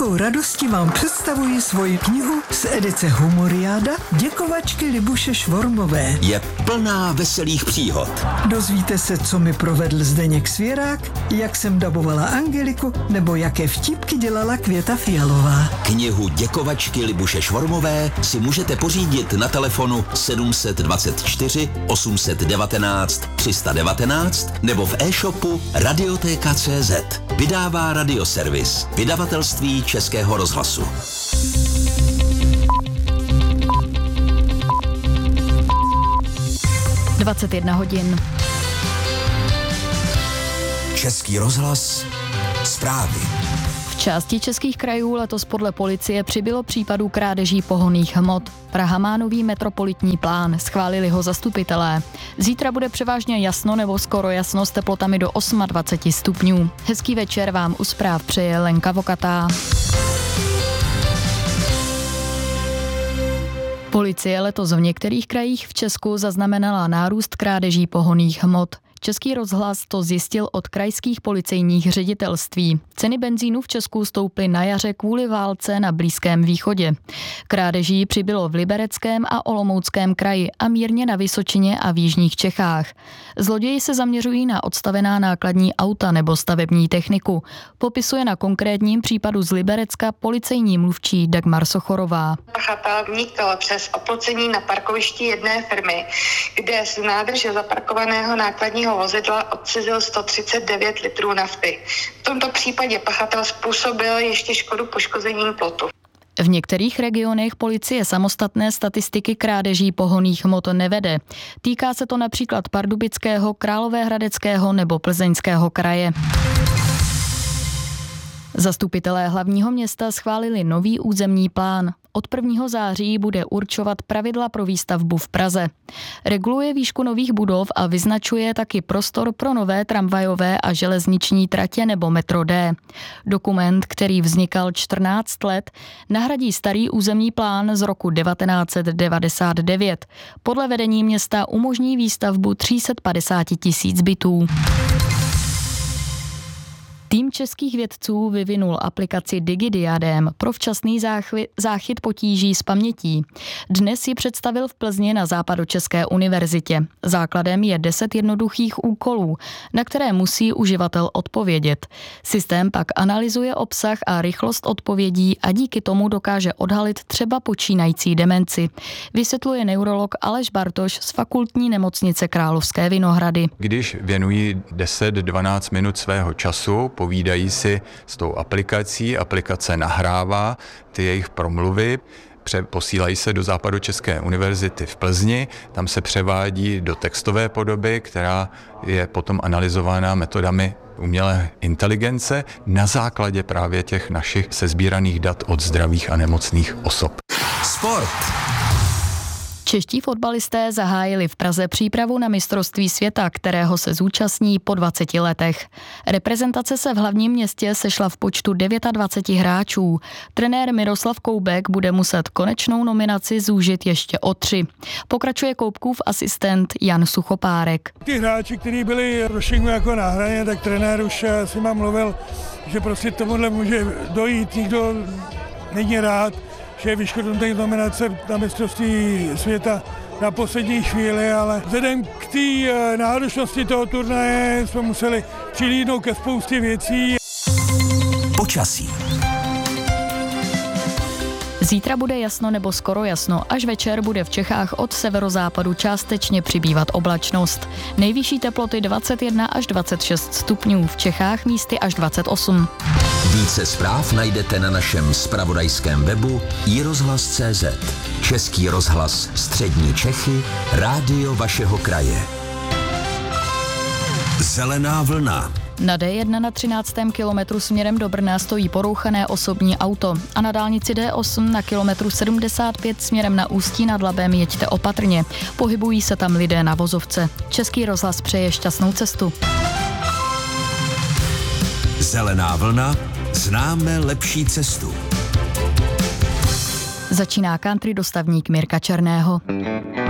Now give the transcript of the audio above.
velkou radostí vám představuji svoji knihu z edice Humoriáda Děkovačky Libuše Švormové. Je plná veselých příhod. Dozvíte se, co mi provedl Zdeněk Svěrák, jak jsem dabovala Angeliku, nebo jaké vtipky dělala Květa Fialová. Knihu Děkovačky Libuše Švormové si můžete pořídit na telefonu 724 819 319 nebo v e-shopu Radioteka.cz. Vydává Radioservis, vydavatelství Českého rozhlasu. (21 hodin). Český rozhlas, zprávy. V části českých krajů letos podle policie přibylo případů krádeží pohonných hmot. Praha má nový metropolitní plán, schválili ho zastupitelé. Zítra bude převážně jasno nebo skoro jasno s teplotami do 28 stupňů. Hezký večer vám u zpráv přeje Lenka Vokatá. Policie letos v některých krajích v Česku zaznamenala nárůst krádeží pohonných hmot. Český rozhlas to zjistil od krajských policejních ředitelství. Ceny benzínu v Česku stouply na jaře kvůli válce na Blízkém východě. Krádeží přibylo v Libereckém a Olomouckém kraji a mírně na Vysočině a v jižních Čechách. Zloději se zaměřují na odstavená nákladní auta nebo stavební techniku. Popisuje na konkrétním případu z Liberecka policejní mluvčí Dagmar Sochorová. Pachatel vnikl přes oplocení na parkovišti jedné firmy, kde z nádrže zaparkovaného nákladního vozidla odcizil 139 litrů nafty. V tomto případě pachatel způsobil ještě škodu poškozením plotu. V některých regionech policie samostatné statistiky krádeží pohonných hmot nevede. Týká se to například Pardubického, Královéhradeckého nebo Plzeňského kraje. Zastupitelé hlavního města schválili nový územní plán. Od 1. září bude určovat pravidla pro výstavbu v Praze. Reguluje výšku nových budov a vyznačuje taky prostor pro nové tramvajové a železniční tratě nebo metro D. Dokument, který vznikal 14 let, nahradí starý územní plán z roku 1999. Podle vedení města umožní výstavbu 350 000 bytů. Tým českých vědců vyvinul aplikaci DigiDiadem pro včasný záchyt potíží s pamětí. Dnes ji představil v Plzni na Západočeské univerzitě. Základem je 10 jednoduchých úkolů, na které musí uživatel odpovědět. Systém pak analyzuje obsah a rychlost odpovědí a díky tomu dokáže odhalit třeba počínající demenci. Vysvětluje neurolog Aleš Bartoš z Fakultní nemocnice Královské Vinohrady. Když věnují 10-12 minut svého času, povídají si s tou aplikací, aplikace nahrává ty jejich promluvy, posílají se do Západočeské univerzity v Plzni, tam se převádí do textové podoby, která je potom analyzována metodami umělé inteligence na základě právě těch našich sesbíraných dat od zdravých a nemocných osob. Sport. Čeští fotbalisté zahájili v Praze přípravu na mistrovství světa, kterého se zúčastní po 20 letech. Reprezentace se v hlavním městě sešla v počtu 29 hráčů. Trenér Miroslav Koubek bude muset konečnou nominaci zúžit ještě o 3. Pokračuje Koubkův asistent Jan Suchopárek. Ty hráči, kteří byli trošku jako na hraně, tak trenér už s nima mluvil, že prostě tomuhle může dojít, nikdo není rád, že je vyškrtnutý nominace na mistrovství světa na poslední chvíli, ale vzhledem k té náročnosti toho turnaje jsme museli přilídnout ke spoustě věcí. Počasí. Zítra bude jasno nebo skoro jasno, až večer bude v Čechách od severozápadu částečně přibývat oblačnost. Nejvyšší teploty 21 až 26 stupňů, v Čechách místy až 28. Více zpráv najdete na našem zpravodajském webu iRozhlas.cz. Český rozhlas Střední Čechy, rádio vašeho kraje. Zelená vlna. Na D1 na 13. kilometru směrem do Brna stojí porouchané osobní auto a na dálnici D8 na kilometru 75 směrem na Ústí nad Labem jeďte opatrně. Pohybují se tam lidé na vozovce. Český rozhlas přeje šťastnou cestu. Zelená vlna. Známe lepší cestu. Začíná country dostavník Mirka Černého.